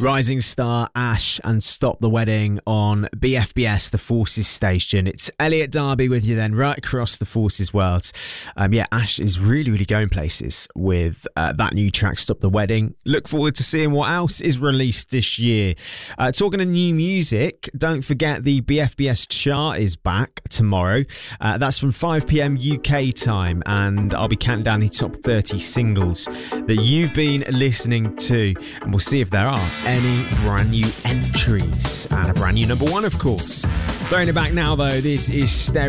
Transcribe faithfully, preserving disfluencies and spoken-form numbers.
Rising Star, Ash and Stop the Wedding on B F B S, the Forces station. It's Elliot Darby with you then, right across the Forces world. Um, yeah, Ash is really, really going places with uh, that new track, Stop the Wedding. Look forward to seeing what else is released this year. Uh, talking of new music, don't forget the B F B S chart is back tomorrow. Uh, that's from five p.m. U K time, and I'll be counting down the top thirty singles that you've been listening to, and we'll see if there are any brand new entries and a brand new number one, of course. Throwing it back now though, this is Stereo